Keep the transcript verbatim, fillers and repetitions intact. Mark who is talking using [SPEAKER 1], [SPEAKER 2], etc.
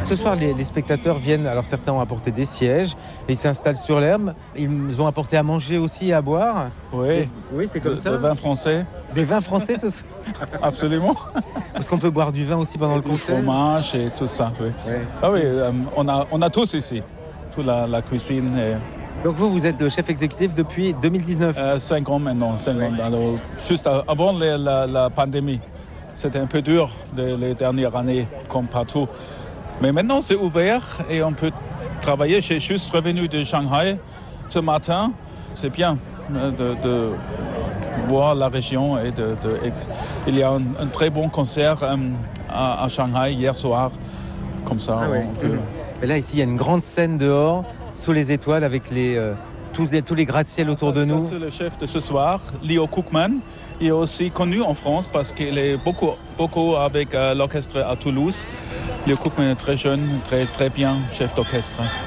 [SPEAKER 1] Ce soir, les, les spectateurs viennent, alors certains ont apporté des sièges, ils s'installent sur l'herbe, ils ont apporté à manger aussi et à boire.
[SPEAKER 2] Oui,
[SPEAKER 1] et, oui c'est comme
[SPEAKER 2] de,
[SPEAKER 1] ça.
[SPEAKER 2] Des vins français.
[SPEAKER 1] Des vins français ce soir.
[SPEAKER 2] Absolument.
[SPEAKER 1] Parce qu'on peut boire du vin aussi pendant
[SPEAKER 2] et
[SPEAKER 1] le
[SPEAKER 2] du
[SPEAKER 1] concert.
[SPEAKER 2] fromage et tout ça, oui.
[SPEAKER 1] Ouais.
[SPEAKER 2] Ah oui, euh, on, a, on a tous ici, toute la, la cuisine. Et...
[SPEAKER 1] Donc vous, vous êtes le chef exécutif depuis deux mille dix-neuf.
[SPEAKER 2] Euh, cinq ans maintenant, cinq
[SPEAKER 1] oui.
[SPEAKER 2] ans. Alors, juste avant la, la, la pandémie. C'était un peu dur de, les dernières années, comme partout. Mais maintenant, c'est ouvert et on peut travailler. J'ai juste revenu de Shanghai ce matin. C'est bien de, de voir la région. Et de, de, et il y a un, un très bon concert um, à, à Shanghai hier soir. Comme ça,
[SPEAKER 1] ah
[SPEAKER 2] on
[SPEAKER 1] oui.
[SPEAKER 2] peut...
[SPEAKER 1] mmh. Et là, ici, il y a une grande scène dehors, sous les étoiles, avec les, euh, tous, les, tous les gratte-ciel autour
[SPEAKER 2] ça,
[SPEAKER 1] de nous.
[SPEAKER 2] Ça, c'est le chef de ce soir, Leo Cookman. Il est aussi connu en France parce qu'il est beaucoup, beaucoup avec euh, l'orchestre à Toulouse. Leo Cookman est très jeune, très, très bien chef d'orchestre.